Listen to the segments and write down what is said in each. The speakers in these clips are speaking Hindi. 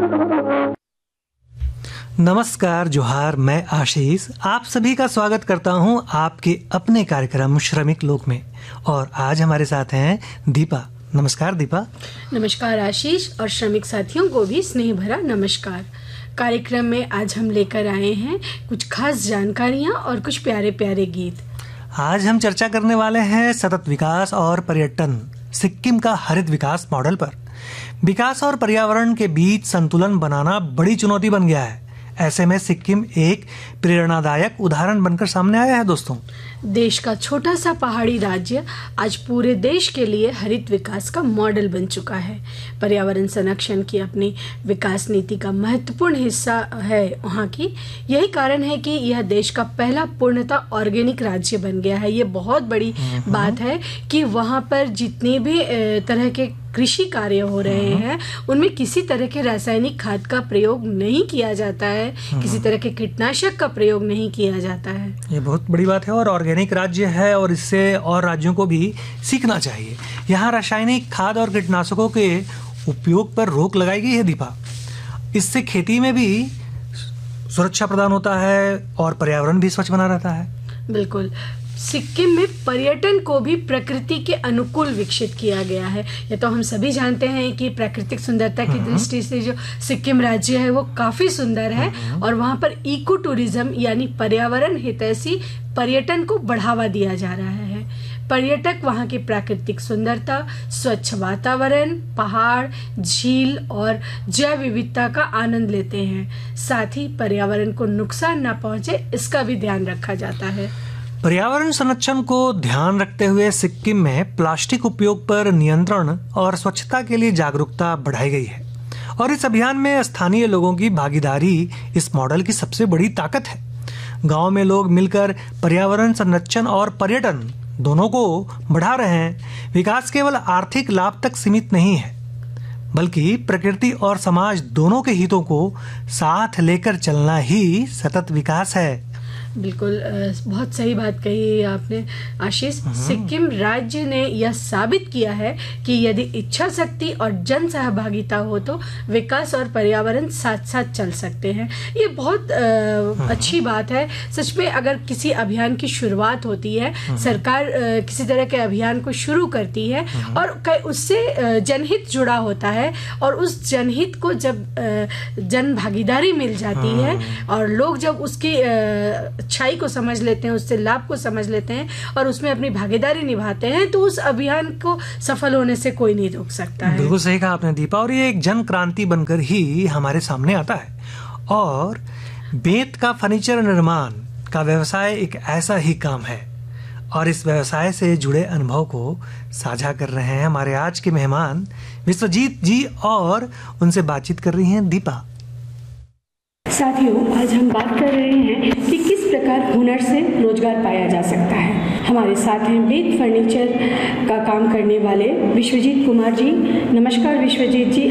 नमस्कार, जोहार। मैं आशीष आप सभी का स्वागत करता हूं आपके अपने कार्यक्रम श्रमिक लोक में। और आज हमारे साथ हैं दीपा। नमस्कार दीपा। नमस्कार आशीष, और श्रमिक साथियों को भी स्नेह भरा नमस्कार। कार्यक्रम में आज हम लेकर आए हैं कुछ खास जानकारियां और कुछ प्यारे प्यारे गीत। आज हम चर्चा करने वाले हैं सतत विकास और पर्यटन, सिक्किम का हरित विकास मॉडल पर। विकास और पर्यावरण के बीच संतुलन बनाना बड़ी चुनौती बन गया है। ऐसे में सिक्किम एक प्रेरणादायक उदाहरण बनकर सामने आया है। दोस्तों, देश का छोटा सा पहाड़ी राज्य आज पूरे देश के लिए हरित विकास का मॉडल बन चुका है। पर्यावरण संरक्षण की अपनी विकास नीति का महत्वपूर्ण हिस्सा है वहाँ की। यही कारण है कि यह देश का पहला पूर्णतः ऑर्गेनिक राज्य बन गया है। ये बहुत बड़ी बात है कि वहाँ पर जितने भी तरह के कृषि कार्य हो रहे हैं उनमें किसी तरह के रासायनिक खाद का प्रयोग नहीं किया जाता है, किसी तरह के कीटनाशक का प्रयोग नहीं किया जाता है। ये बहुत बड़ी बात है और ऑर्गेनिक राज्य है और इससे और राज्यों को भी सीखना चाहिए। यहाँ रासायनिक खाद और कीटनाशकों के उपयोग पर रोक लगाई गई है दीपा। इससे खेती में भी सुरक्षा प्रदान होता है और पर्यावरण भी स्वच्छ बना रहता है। बिल्कुल। सिक्किम में पर्यटन को भी प्रकृति के अनुकूल विकसित किया गया है। ये तो हम सभी जानते हैं कि प्राकृतिक सुंदरता की दृष्टि से जो सिक्किम राज्य है वो काफी सुंदर है और वहाँ पर इको टूरिज्म यानी पर्यावरण हितैषी पर्यटन को बढ़ावा दिया जा रहा है। पर्यटक वहाँ की प्राकृतिक सुंदरता, स्वच्छ वातावरण, पहाड़, झील और जैव विविधता का आनंद लेते हैं। साथ ही पर्यावरण को नुकसान न पहुंचे इसका भी ध्यान रखा जाता है। पर्यावरण संरक्षण को ध्यान रखते हुए सिक्किम में प्लास्टिक उपयोग पर नियंत्रण और स्वच्छता के लिए जागरूकता बढ़ाई गई है और इस अभियान में स्थानीय लोगों की भागीदारी इस मॉडल की सबसे बड़ी ताकत है। गांव में लोग मिलकर पर्यावरण संरक्षण और पर्यटन दोनों को बढ़ा रहे हैं। विकास केवल आर्थिक लाभ तक सीमित नहीं है बल्कि प्रकृति और समाज दोनों के हितों को साथ लेकर चलना ही सतत विकास है। बिल्कुल, बहुत सही बात कही आपने आशीष। सिक्किम राज्य ने यह साबित किया है कि यदि इच्छा शक्ति और जन सहभागिता हो तो विकास और पर्यावरण साथ साथ चल सकते हैं। ये बहुत अच्छी बात है। सच में अगर किसी अभियान की शुरुआत होती है, सरकार किसी तरह के अभियान को शुरू करती है और उससे जनहित जुड़ा होता है और उस जनहित को जब जन भागीदारी मिल जाती है और लोग जब उसकी अच्छाई को समझ लेते हैं, उससे लाभ को समझ लेते हैं और उसमें अपनी भागीदारी निभाते हैं तो उस अभियान को सफल होने से कोई नहीं रोक सकता है। बिल्कुल सही कहा आपने दीपा, और ये एक जन क्रांति बनकर ही हमारे सामने आता है। और बेंत का फर्नीचर निर्माण का व्यवसाय एक ऐसा ही काम है और इस व्यवसाय से जुड़े अनुभव को साझा कर रहे हैं हमारे आज के मेहमान विश्वजीत जी और उनसे बातचीत कर रही हैं दीपा। साथियों, आज हम बात कर रहे हैं कि किस प्रकार हुनर से रोजगार पाया जा सकता है। हमारे साथ हैं बेंत फर्नीचर का काम करने वाले विश्वजीत कुमार जी। नमस्कार विश्वजीत जी,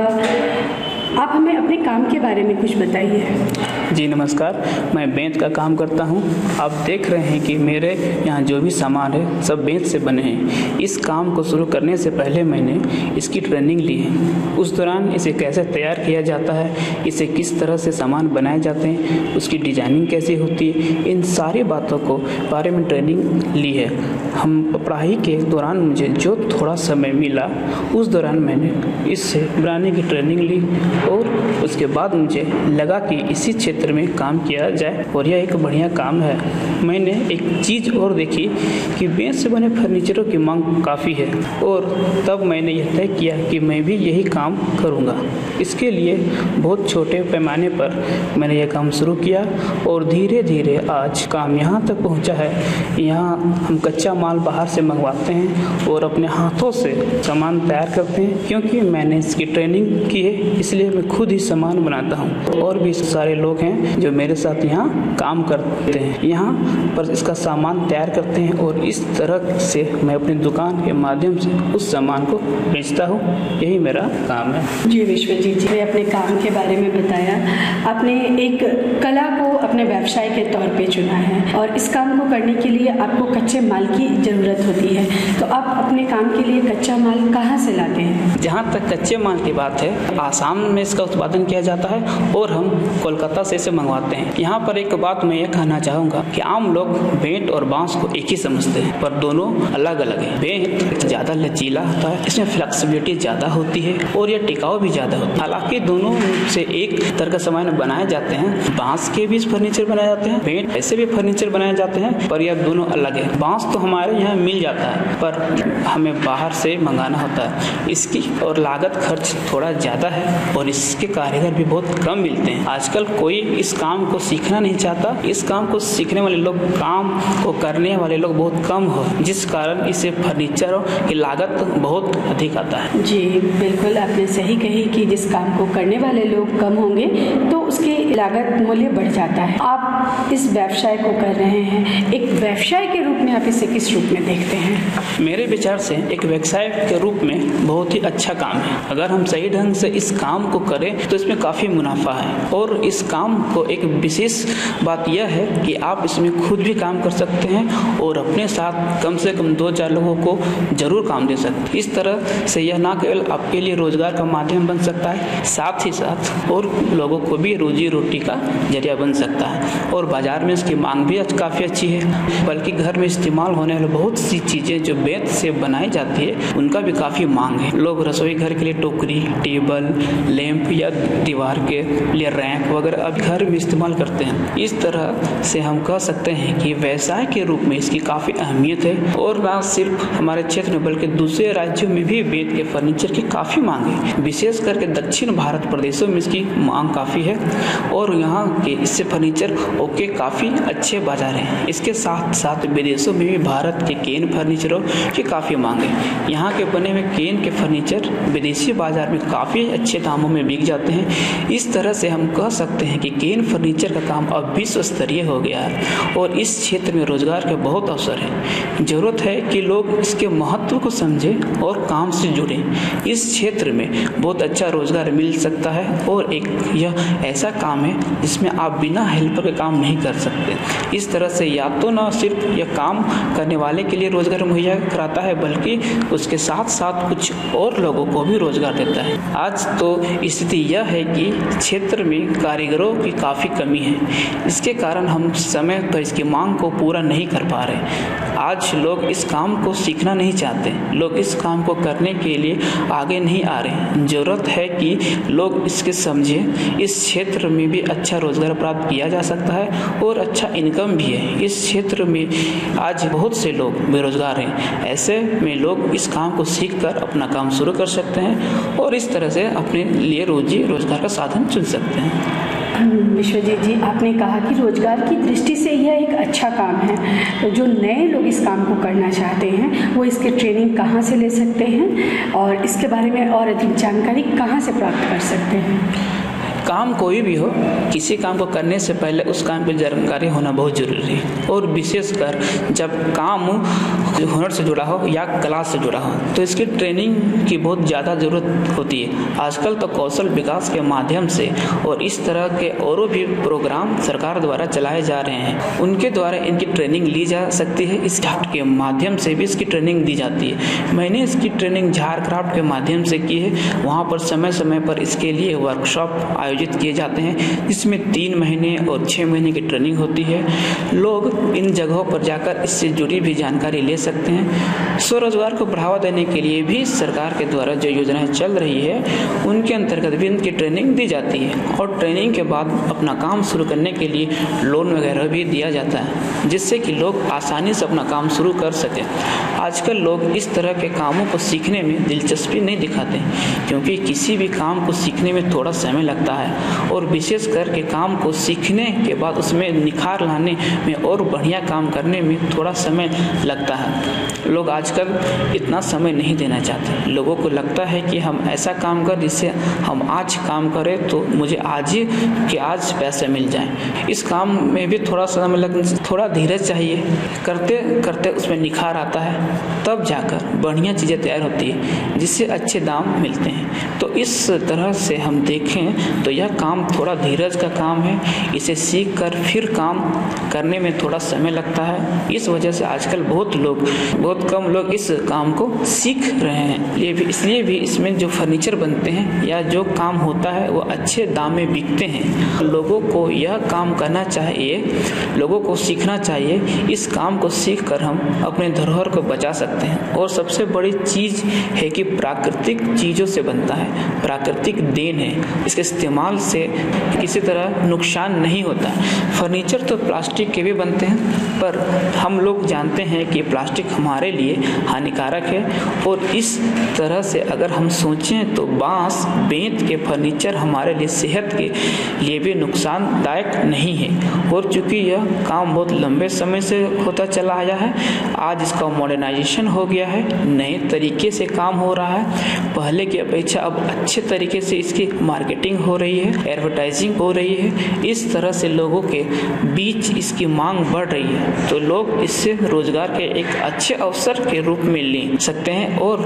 आप हमें अपने काम के बारे में कुछ बताइए। जी नमस्कार, मैं बेंत का काम करता हूं। आप देख रहे हैं कि मेरे यहाँ जो भी सामान है सब बेंत से बने हैं। इस काम को शुरू करने से पहले मैंने इसकी ट्रेनिंग ली है। उस दौरान इसे कैसे तैयार किया जाता है, इसे किस तरह से सामान बनाए जाते हैं, उसकी डिजाइनिंग कैसे होती है, इन सारी बातों को बारे में ट्रेनिंग ली है। हम पढ़ाई के दौरान मुझे जो थोड़ा समय मिला उस दौरान मैंने इससे बनाने की ट्रेनिंग ली और उसके बाद मुझे लगा कि इसी क्षेत्र में काम किया जाए और यह एक बढ़िया काम है। मैंने एक चीज़ और देखी कि बेंत से बने फर्नीचरों की मांग काफ़ी है और तब मैंने यह तय किया कि मैं भी यही काम करूँगा। इसके लिए बहुत छोटे पैमाने पर मैंने यह काम शुरू किया और धीरे धीरे आज काम यहाँ तक पहुँचा है। यहाँ हम कच्चा माल बाहर से मंगवाते हैं और अपने हाथों से सामान तैयार करते हैं। क्योंकि मैंने इसकी ट्रेनिंग की है इसलिए मैं खुद ही सामान बनाता हूँ और भी सारे लोग हैं जो मेरे साथ यहाँ काम करते हैं, यहाँ पर इसका सामान तैयार करते हैं और इस तरह से मैं अपनी दुकान के माध्यम से उस सामान को बेचता हूँ। यही मेरा काम है। जी विश्वजीत विश्वजीत जी ने अपने काम के बारे में बताया। आपने एक कला को अपने व्यवसाय के तौर पे चुना है और इस काम को करने के लिए आपको कच्चे माल की ज़रूरत होती है, तो आप अपने काम के लिए कच्चा माल कहाँ से लाते हैं? जहाँ तक कच्चे माल की बात है, आसाम में इसका उत्पादन किया जाता है और हम कोलकाता से इसे मंगवाते हैं। यहाँ पर एक बात मैं ये कहना चाहूँगा कि आम लोग बेंत और बांस को एक ही समझते हैं, पर दोनों अलग अलग है। बेंत ज़्यादा लचीला होता है, इसमें फ्लेक्सिबिलिटी ज़्यादा होती है और यह टिकाऊ भी ज़्यादा होता है। हालांकि दोनों से एक तरह का सामान बनाए जाते हैं। बांस के भी फर्नीचर बनाए जाते हैं, बेंत ऐसे भी फर्नीचर बनाए जाते हैं, पर यह दोनों अलग है। बांस तो हमारे यहाँ मिल जाता है, पर हमें बाहर से मंगाना होता है। इसकी और लागत खर्च थोड़ा ज़्यादा है और इसके कारीगर भी बहुत कम मिलते हैं। आजकल कोई इस काम को सीखना नहीं चाहता। इस काम को सीखने वाले लोग, काम को करने वाले लोग बहुत कम हो, जिस कारण इसे फर्नीचर की लागत बहुत अधिक आता है। जी बिल्कुल, आपने सही कही कि जिस काम को करने वाले लोग कम होंगे तो उसकी लागत मूल्य बढ़ जाता है। आप इस व्यवसाय को कर रहे हैं, एक व्यवसाय के रूप में आप इसे किस रूप में देखते हैं? मेरे विचार से एक व्यवसाय के रूप में बहुत ही अच्छा काम है। अगर हम सही ढंग से इस काम को करें तो इसमें काफ़ी मुनाफा है। और इस काम को एक विशेष बात यह है कि आप इसमें खुद भी काम कर सकते हैं और अपने साथ कम से कम 2-4 लोगों को जरूर काम दे सकते हैं। इस तरह से यह न केवल आपके लिए रोजगार का माध्यम बन सकता है, साथ ही साथ और लोगों को भी रोजी रोटी का जरिया बन सकता है। और बाजार में इसकी मांग भी काफ़ी अच्छी है, बल्कि घर में इस्तेमाल होने वाली बहुत सी चीज़ें जो बेंत से बनाई जाती है उनका भी काफ़ी मांग है। लोग रसोई घर के लिए टोकरी, टेबल, लैंप या दीवार के लिए रैक वगैरह अब घर में इस्तेमाल करते हैं। इस तरह से हम कह सकते हैं कि व्यवसाय के रूप में इसकी काफ़ी अहमियत है और न सिर्फ हमारे क्षेत्र में बल्कि दूसरे राज्यों में भी बेंत के फर्नीचर की काफ़ी मांग है। विशेष करके दक्षिण भारत प्रदेशों में इसकी मांग काफ़ी है और यहाँ के इससे फर्नीचर के काफ़ी अच्छे बाजार हैं। इसके साथ साथ विदेशों में भी भारत के केन फर्नीचरों की काफ़ी मांग है। यहाँ के बने हुए केन के फर्नीचर विदेशी बाजार में काफ़ी अच्छे दामों में बिक जाते हैं। इस तरह से हम कह सकते हैं कि केन फर्नीचर का काम अब विश्व स्तरीय हो गया है और इस क्षेत्र में रोजगार के बहुत अवसर हैं। जरूरत है कि लोग इसके महत्व को समझें और काम से जुड़ें। इस क्षेत्र में बहुत अच्छा रोजगार मिल सकता है और एक यह ऐसा काम है जिसमें आप बिना हेल्पर के काम नहीं कर सकते। इस तरह से या तो न सिर्फ यह काम करने वाले के लिए रोजगार मुहैया कराता है, बल्कि उसके साथ साथ कुछ और लोगों को भी रोजगार देता है। आज तो स्थिति यह है कि क्षेत्र में कारीगरों की काफ़ी कमी है। इसके कारण हम समय पर इसकी मांग को पूरा नहीं कर पा रहे। आज लोग इस काम को सीखना नहीं चाहते, लोग इस काम को करने के लिए आगे नहीं आ रहे। जरूरत है कि लोग इसके समझें। इस क्षेत्र में भी अच्छा रोजगार प्राप्त किया जा सकता है और अच्छा इनकम भी है। इस क्षेत्र में आज बहुत से लोग बेरोजगार हैं। ऐसे में लोग इस काम को सीखकर अपना काम शुरू कर सकते हैं और इस तरह से अपने लिए रोजी रोजगार का साधन चुन सकते हैं। विश्वजीत जी, आपने कहा कि रोजगार की दृष्टि से यह एक अच्छा काम है, तो जो नए लोग इस काम को करना चाहते हैं वो इसके ट्रेनिंग कहाँ से ले सकते हैं और इसके बारे में और अधिक जानकारी कहाँ से प्राप्त कर सकते हैं? काम कोई भी हो, किसी काम को करने से पहले उस काम की जानकारी होना बहुत जरूरी है और विशेषकर जब काम हुनर से जुड़ा हो या कला से जुड़ा हो तो इसकी ट्रेनिंग की बहुत ज़्यादा ज़रूरत होती है। आजकल तो कौशल विकास के माध्यम से और इस तरह के और भी प्रोग्राम सरकार द्वारा चलाए जा रहे हैं, उनके द्वारा इनकी ट्रेनिंग ली जा सकती है। इस क्राफ्ट के माध्यम से भी इसकी ट्रेनिंग दी जाती है। मैंने इसकी ट्रेनिंग झारक्राफ्ट के माध्यम से की है। वहाँ पर समय समय पर इसके लिए वर्कशॉप आयोजित किए जाते हैं, जिसमें 3 महीने और 6 महीने की ट्रेनिंग होती है। लोग इन जगहों पर जाकर इससे जुड़ी भी जानकारी ले सकते हैं। स्वरोजगार को बढ़ावा देने के लिए भी सरकार के द्वारा जो योजनाएं चल रही है उनके अंतर्गत भी इनकी ट्रेनिंग दी जाती है और ट्रेनिंग के बाद अपना काम शुरू करने के लिए लोन वगैरह भी दिया जाता है, जिससे कि लोग आसानी से अपना काम शुरू कर सकें। आजकल लोग इस तरह के कामों को सीखने में दिलचस्पी नहीं दिखाते, क्योंकि किसी भी काम को सीखने में थोड़ा समय लगता है। है और विशेष करके काम को सीखने के बाद उसमें निखार लाने में और बढ़िया काम करने में थोड़ा समय लगता है। लोग आजकल इतना समय नहीं देना चाहते। लोगों को लगता है कि हम ऐसा काम कर जिससे हम आज काम करें तो मुझे आज ही कि आज पैसे मिल जाएं। इस काम में भी थोड़ा समय थोड़ा धीरज चाहिए। करते करते उसमें निखार आता है, तब जाकर बढ़िया चीज़ें तैयार होती है जिससे अच्छे दाम मिलते हैं। तो इस तरह से हम देखें तो यह काम थोड़ा धीरज का काम है। इसे सीख कर फिर काम करने में थोड़ा समय लगता है। इस वजह से आजकल बहुत कम लोग इस काम को सीख रहे हैं। इसलिए भी इसमें जो फर्नीचर बनते हैं या जो काम होता है वो अच्छे दाम में बिकते हैं। लोगों को यह काम करना चाहिए, लोगों को सीखना चाहिए। इस काम को सीख कर हम अपने धरोहर को बचा सकते हैं। और सबसे बड़ी चीज़ है कि प्राकृतिक चीज़ों से बनता है, प्राकृतिक देन है। इसके इस्तेमाल से किसी तरह नुकसान नहीं होता। फर्नीचर तो प्लास्टिक के भी बनते हैं, पर हम लोग जानते हैं कि प्लास्टिक हमारे लिए हानिकारक है। और इस तरह से अगर हम सोचें तो बांस बेंत के फर्नीचर हमारे लिए सेहत के लिए भी नुकसानदायक नहीं है। और चूँकि यह काम बहुत लंबे समय से होता चला आया है, आज इसका मॉडर्नाइजेशन हो गया है, नए तरीके से काम हो रहा है। पहले की अपेक्षा अब अच्छे तरीके से इसकी मार्केटिंग हो रही है, एडवर्टाइजिंग हो रही है। इस तरह से लोगों के बीच इसकी मांग बढ़ रही है, तो लोग इससे रोजगार के एक अच्छे अवसर के रूप में ले सकते हैं और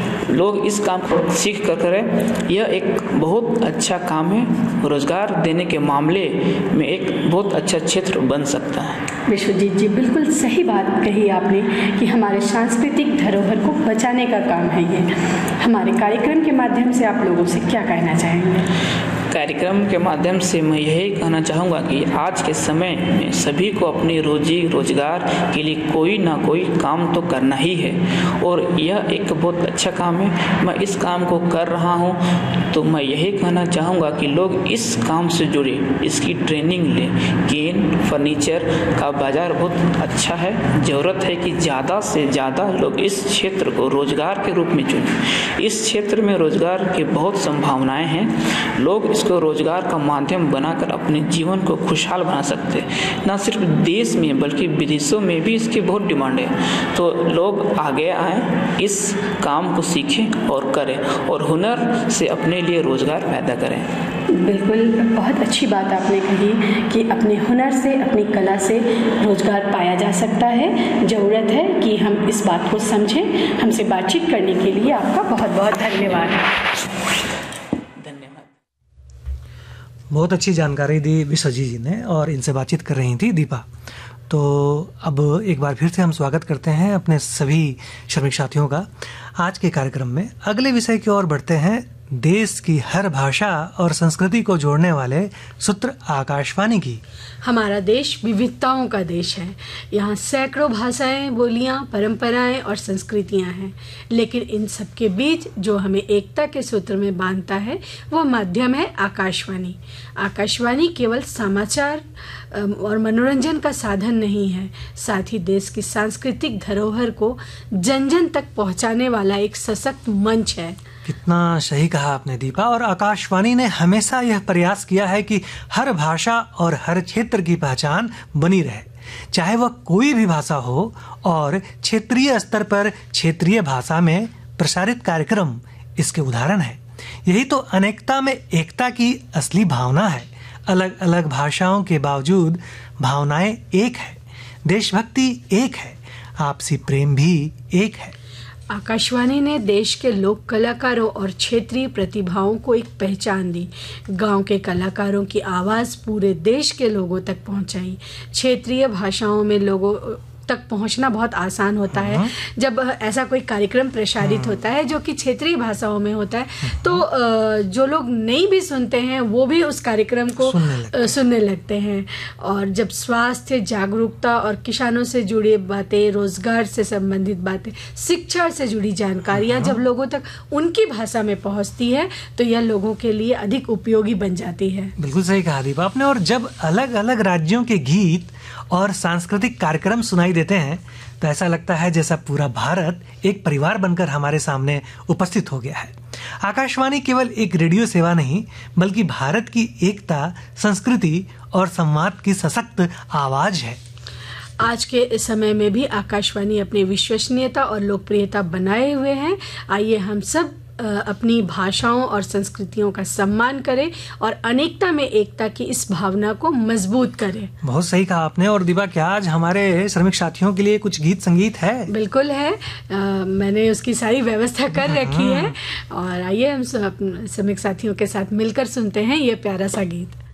लोग इस काम को सीख कर करें। यह एक बहुत अच्छा काम है। रोजगार देने के मामले में एक बहुत अच्छा क्षेत्र बन सकता है। विश्वजीत जी, बिल्कुल सही बात कही आपने कि हमारे सांस्कृतिक धरोहर को बचाने का काम है ये। हमारे कार्यक्रम के माध्यम से आप लोगों से क्या कहना चाहेंगे? कार्यक्रम के माध्यम से मैं यही कहना चाहूँगा कि आज के समय में सभी को अपनी रोजी रोजगार के लिए कोई ना कोई काम तो करना ही है और यह एक बहुत अच्छा काम है। मैं इस काम को कर रहा हूँ तो मैं यही कहना चाहूँगा कि लोग इस काम से जुड़े, इसकी ट्रेनिंग लें। गेंद फर्नीचर का बाज़ार बहुत अच्छा है। ज़रूरत है कि ज़्यादा से ज़्यादा लोग इस क्षेत्र को रोजगार के रूप में चुनें। इस क्षेत्र में रोजगार की बहुत संभावनाएँ हैं। लोग इसको रोजगार का माध्यम बनाकर अपने जीवन को खुशहाल बना सकते हैं। न सिर्फ देश में बल्कि विदेशों में भी इसकी बहुत डिमांड है। तो लोग आगे आएँ, इस काम को सीखें और करें और हुनर से अपने लिए रोजगार पैदा करें। बिल्कुल, बहुत अच्छी बात आपने कही कि अपने हुनर से, अपनी कला से रोजगार पाया जा सकता है। ज़रूरत है कि हम इस बात को समझें। हमसे बातचीत करने के लिए आपका बहुत बहुत धन्यवाद। बहुत अच्छी जानकारी दी विश्वजीत जी ने और इनसे बातचीत कर रही थी दीपा। तो अब एक बार फिर से हम स्वागत करते हैं अपने सभी श्रमिक साथियों का आज के कार्यक्रम में। अगले विषय की ओर बढ़ते हैं। देश की हर भाषा और संस्कृति को जोड़ने वाले सूत्र आकाशवाणी की। हमारा देश विविधताओं का देश है। यहाँ सैकड़ों भाषाएं, बोलियां, परंपराएं और संस्कृतियां हैं, लेकिन इन सब के बीच जो हमें एकता के सूत्र में बांधता है वो माध्यम है आकाशवाणी। आकाशवाणी केवल समाचार और मनोरंजन का साधन नहीं है, साथ ही देश की सांस्कृतिक धरोहर को जन जन तक पहुँचाने वाला एक सशक्त मंच है। कितना सही कहा आपने दीपा। और आकाशवाणी ने हमेशा यह प्रयास किया है कि हर भाषा और हर क्षेत्र की पहचान बनी रहे, चाहे वह कोई भी भाषा हो, और क्षेत्रीय स्तर पर क्षेत्रीय भाषा में प्रसारित कार्यक्रम इसके उदाहरण है। यही तो अनेकता में एकता की असली भावना है। अलग अलग भाषाओं के बावजूद भावनाएं एक है, देशभक्ति एक है, आपसी प्रेम भी एक है। आकाशवाणी ने देश के लोक कलाकारों और क्षेत्रीय प्रतिभाओं को एक पहचान दी। गांव के कलाकारों की आवाज़ पूरे देश के लोगों तक पहुंचाई। क्षेत्रीय भाषाओं में लोगों तक पहुंचना बहुत आसान होता है। जब ऐसा कोई कार्यक्रम प्रसारित होता है जो कि क्षेत्रीय भाषाओं में होता है, तो जो लोग नहीं भी सुनते हैं वो भी उस कार्यक्रम को सुनने लगते हैं। और जब स्वास्थ्य, जागरूकता और किसानों से जुड़ी बातें, रोजगार से संबंधित बातें, शिक्षा से जुड़ी जानकारियां जब लोगों तक उनकी भाषा में पहुंचती है तो यह लोगों के लिए अधिक उपयोगी बन जाती है। बिल्कुल सही कहा दीपा आपने। और जब अलग अलग राज्यों के गीत और सांस्कृतिक कार्यक्रम सुनाई देते हैं तो ऐसा लगता है जैसा पूरा भारत एक परिवार बनकर हमारे सामने उपस्थित हो गया है। आकाशवाणी केवल एक रेडियो सेवा नहीं बल्कि भारत की एकता, संस्कृति और संवाद की सशक्त आवाज है। आज के समय में भी आकाशवाणी अपनी विश्वसनीयता और लोकप्रियता बनाए हुए हैं। आइए हम सब अपनी भाषाओं और संस्कृतियों का सम्मान करें और अनेकता में एकता की इस भावना को मजबूत करें। बहुत सही कहा आपने। और दिबा, क्या आज हमारे श्रमिक साथियों के लिए कुछ गीत संगीत है? बिल्कुल है। मैंने उसकी सारी व्यवस्था कर रखी है और आइए हम सब श्रमिक साथियों के साथ मिलकर सुनते हैं ये प्यारा सा गीत।